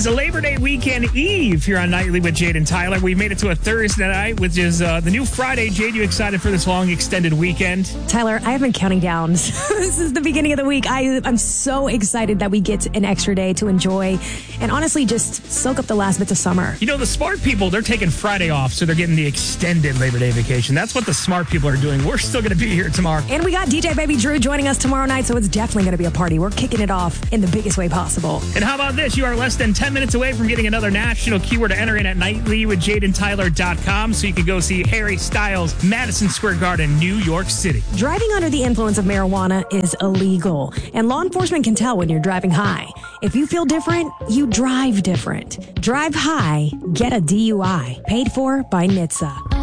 is a Labor Day weekend eve here on Nightly with Jade and Tyler. We made it to a Thursday night, which is the new Friday. Jade, you excited for this long extended weekend? Tyler, I have been counting down. This is the beginning of the week. I'm so excited that we get an extra day to enjoy and honestly just soak up the last bits of summer. You know, the smart people, they're taking Friday off, so they're getting the extended Labor Day vacation. That's what the smart people are doing. We're still going to be here tomorrow. And we got DJ Baby Drew joining us tomorrow night, so it's definitely going to be a party. We're kicking it off in the biggest way possible. And how about this? You are less than 10 minutes away from getting another national keyword to enter in at nightlywithjadeandtyler.com so you can go see Harry Styles, Madison Square Garden, New York City. Driving under the influence of marijuana is illegal, and law enforcement can tell when you're driving high. If you feel different, you drive different. Drive high, get a DUI. Paid for by NHTSA.